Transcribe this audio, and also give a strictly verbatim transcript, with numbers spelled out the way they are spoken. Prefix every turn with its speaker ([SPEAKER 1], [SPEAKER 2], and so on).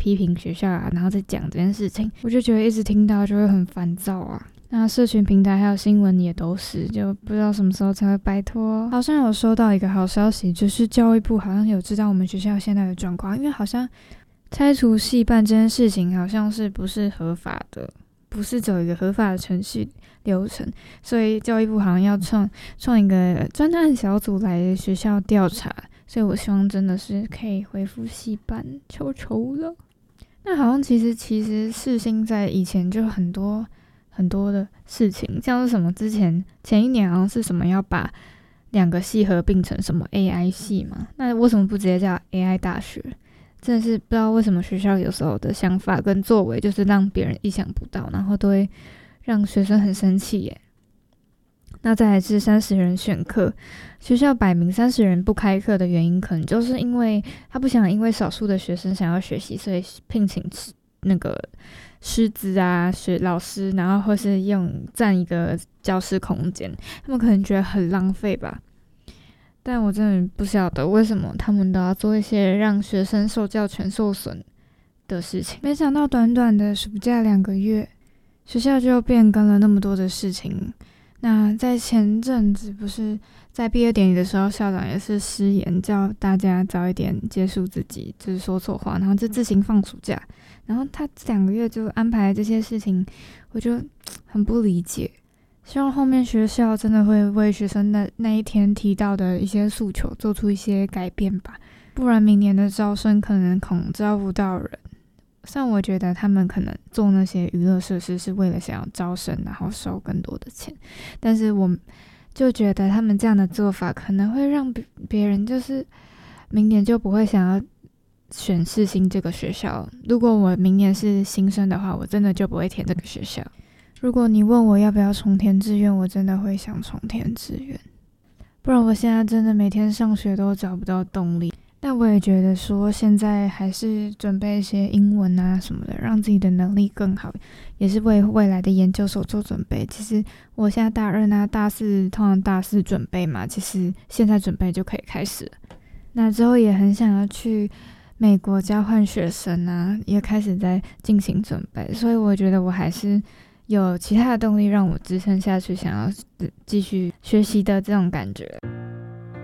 [SPEAKER 1] 批评学校啊，然后再讲这件事情，我就觉得一直听到就会很烦躁啊。那社群平台还有新闻也都是，就不知道什么时候才会摆脱。好像有收到一个好消息，就是教育部好像有知道我们学校现在的状况，因为好像拆除系办这件事情好像是不是合法的，不是走一个合法的程序流程，所以教育部好像要创创一个专案小组来学校调查，所以我希望真的是可以恢复系办，求求了。那好像其实其实世新在以前就很多很多的事情，像是什么之前前一年好像是什么要把两个系合并成什么 A I 系嘛，那为什么不直接叫 A I 大学？真的是不知道为什么学校有时候的想法跟作为就是让别人意想不到，然后都会让学生很生气耶。那再来是三十人选课，学校摆明三十人不开课的原因，可能就是因为他不想因为少数的学生想要学习，所以聘请那个师资啊、学老师，然后或是用占一个教室空间，他们可能觉得很浪费吧。但我真的不晓得为什么他们都要做一些让学生受教权受损的事情。没想到短短的暑假两个月，学校就变更了那么多的事情。那在前阵子不是在毕业典礼的时候，校长也是失言，叫大家早一点结束自己就是说错话，然后就自行放暑假。然后他这两个月就安排这些事情，我就很不理解。希望后面学校真的会为学生的那一天提到的一些诉求做出一些改变吧，不然明年的招生可能恐招不到人。虽然我觉得他们可能做那些娱乐设施是为了想要招生，然后收更多的钱，但是我就觉得他们这样的做法可能会让别人就是明年就不会想要选世新这个学校。如果我明年是新生的话，我真的就不会填这个学校。如果你问我要不要重填志愿，我真的会想重填志愿，不然我现在真的每天上学都找不到动力。但我也觉得说现在还是准备一些英文啊什么的，让自己的能力更好，也是为未来的研究所做准备。其实我现在大二啊大四通常大四准备嘛，其实现在准备就可以开始了。那之后也很想要去美国交换学生啊，也开始在进行准备，所以我觉得我还是有其他的动力让我支撑下去想要继续学习的这种感觉。